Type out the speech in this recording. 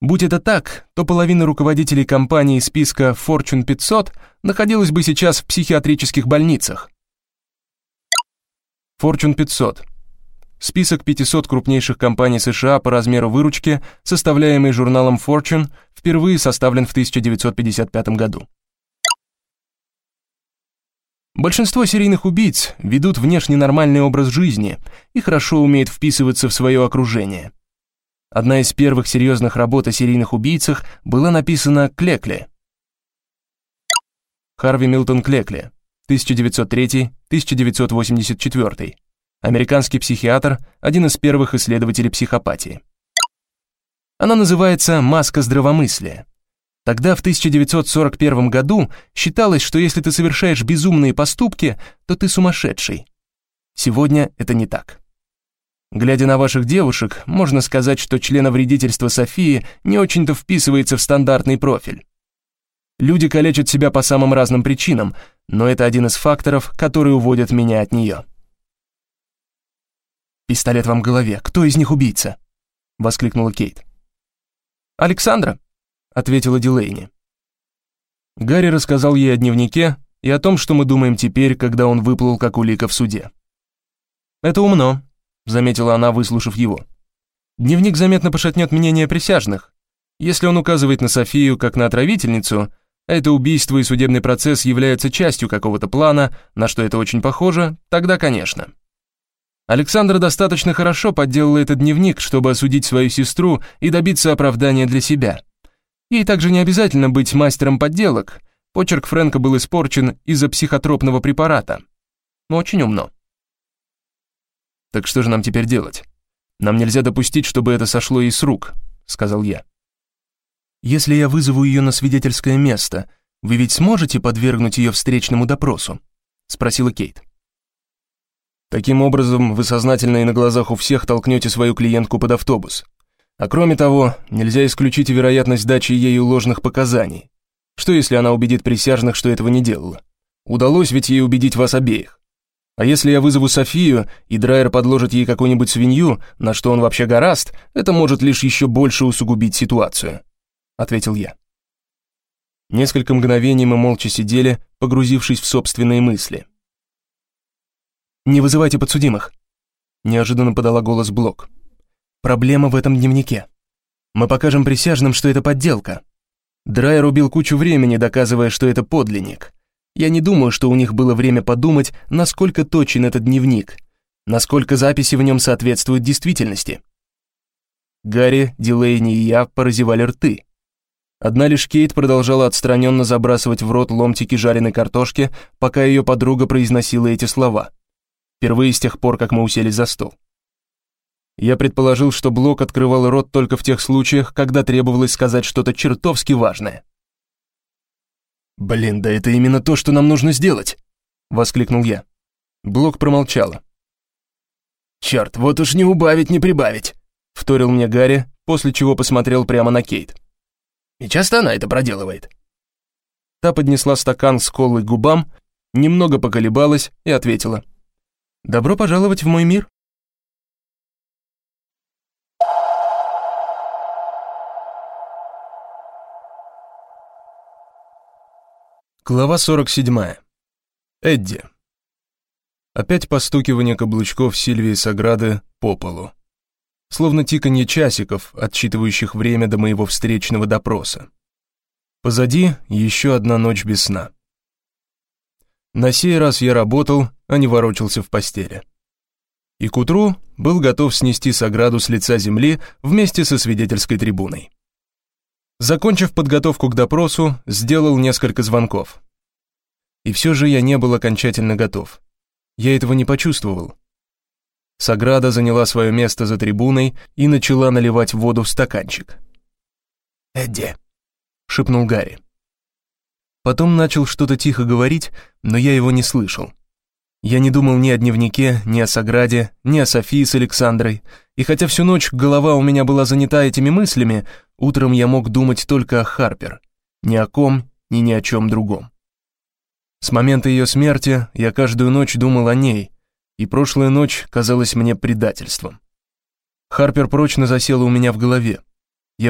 Будь это так, то половина руководителей компаний из списка Fortune 500 находилась бы сейчас в психиатрических больницах. Fortune 500. Список 500 крупнейших компаний США по размеру выручки, составляемый журналом Fortune, впервые составлен в 1955 году. Большинство серийных убийц ведут внешне нормальный образ жизни и хорошо умеют вписываться в свое окружение. Одна из первых серьезных работ о серийных убийцах была написана Клекли. Харви Милтон Клекли, 1903-1984. Американский психиатр, один из первых исследователей психопатии. Она называется «Маска здравомыслия». Тогда, в 1941 году, считалось, что если ты совершаешь безумные поступки, то ты сумасшедший. Сегодня это не так. Глядя на ваших девушек, можно сказать, что членовредительство Софии не очень-то вписывается в стандартный профиль. Люди калечат себя по самым разным причинам, но это один из факторов, которые уводят меня от нее. «Пистолет вам в голове. Кто из них убийца?» — воскликнула Кейт. «Александра», — ответила Дилейни. Гарри рассказал ей о дневнике и о том, что мы думаем теперь, когда он выплыл как улика в суде. «Это умно», — заметила она, выслушав его. «Дневник заметно пошатнет мнение присяжных. Если он указывает на Софию как на отравительницу, а это убийство и судебный процесс являются частью какого-то плана, на что это очень похоже, тогда, конечно. Александра достаточно хорошо подделала этот дневник, чтобы осудить свою сестру и добиться оправдания для себя. Ей также не обязательно быть мастером подделок. Почерк Фрэнка был испорчен из-за психотропного препарата. Но очень умно. «Так что же нам теперь делать? Нам нельзя допустить, чтобы это сошло ей с рук», — сказал я. «Если я вызову ее на свидетельское место, вы ведь сможете подвергнуть ее встречному допросу?» — спросила Кейт. «Таким образом, вы сознательно и на глазах у всех толкнете свою клиентку под автобус. А кроме того, нельзя исключить вероятность дачи ею ложных показаний. Что если она убедит присяжных, что этого не делала? Удалось ведь ей убедить вас обеих. А если я вызову Софию, и Драйер подложит ей какую-нибудь свинью, на что он вообще горазд, это может лишь еще больше усугубить ситуацию», — ответил я. Несколько мгновений мы молча сидели, погрузившись в собственные мысли. «Не вызывайте подсудимых», — неожиданно подала голос Блок. «Проблема в этом дневнике. Мы покажем присяжным, что это подделка. Драйер убил кучу времени, доказывая, что это подлинник. Я не думаю, что у них было время подумать, насколько точен этот дневник, насколько записи в нем соответствуют действительности». Гарри, Дилейни и я поразевали рты. Одна лишь Кейт продолжала отстраненно забрасывать в рот ломтики жареной картошки, пока ее подруга произносила эти слова. Впервые с тех пор, как мы уселись за стол. Я предположил, что Блок открывал рот только в тех случаях, когда требовалось сказать что-то чертовски важное. «Блин, да это именно то, что нам нужно сделать!» — воскликнул я. Блок промолчала. «Черт, вот уж не убавить, не прибавить!» — вторил мне Гарри, после чего посмотрел прямо на Кейт. «И часто она это проделывает?» Та поднесла стакан с колой к губам, немного поколебалась и ответила: «Добро пожаловать в мой мир». Глава 47. Эдди. Опять постукивание каблучков Сильвии Саграды по полу. Словно тиканье часиков, отсчитывающих время до моего встречного допроса. Позади еще одна ночь без сна. На сей раз я работал, а не ворочался в постели. И к утру был готов снести Саграду с лица земли вместе со свидетельской трибуной. Закончив подготовку к допросу, сделал несколько звонков. И все же я не был окончательно готов. Я этого не почувствовал. Саграда заняла свое место за трибуной и начала наливать воду в стаканчик. «Эдди», — шепнул Гарри. Потом начал что-то тихо говорить, но я его не слышал. Я не думал ни о дневнике, ни о Саграде, ни о Софии с Александрой, и хотя всю ночь голова у меня была занята этими мыслями, утром я мог думать только о Харпер, ни о ком, ни о чем другом. С момента ее смерти я каждую ночь думал о ней, и прошлая ночь казалась мне предательством. Харпер прочно засела у меня в голове.